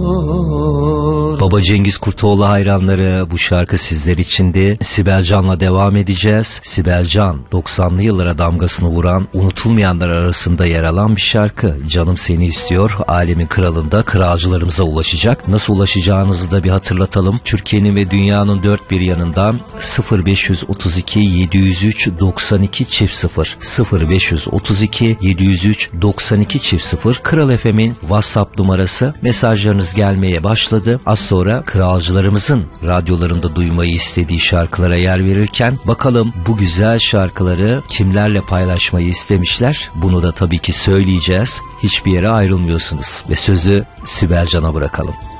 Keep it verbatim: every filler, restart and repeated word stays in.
Baba Cengiz Kurtoğlu hayranları, bu şarkı sizler içindi. Sibel Can'la devam edeceğiz. Sibel Can doksanlı yıllara damgasını vuran, unutulmayanlar arasında yer alan bir şarkı. Canım Seni İstiyor Alemin Kralı'nda kralcılarımıza ulaşacak. Nasıl ulaşacağınızı da bir hatırlatalım. Türkiye'nin ve dünyanın dört bir yanından sıfır beş otuz iki yedi yüz üç doksan iki çift sıfır sıfır beş otuz iki yedi yüz üç doksan iki çift sıfır Kral F M'in WhatsApp numarası. Mesajlarınız gelmeye başladı. Az sonra kralcılarımızın radyolarında duymayı istediği şarkılara yer verirken bakalım bu güzel şarkıları kimlerle paylaşmayı istemişler? Bunu da tabii ki söyleyeceğiz. Hiçbir yere ayrılmıyorsunuz ve sözü Sibel Can'a bırakalım.